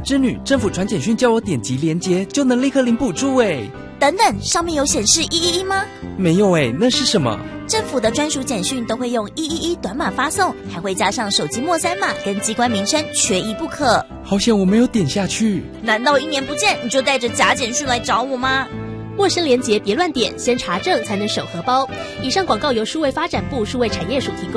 织女，政府传简讯叫我点击连结就能立刻领补助诶。 等等，上面有显示111吗？ 没有诶，那是什么？ 政府的专属简讯都会用111短码发送，还会加上手机末3码跟机关名称，缺一不可。 好险我没有点下去。 难道1年不见你就带着假简讯来找我吗？ 陌生连结别乱点，先查证才能守荷包。以上广告由数位发展部数位产业署提供。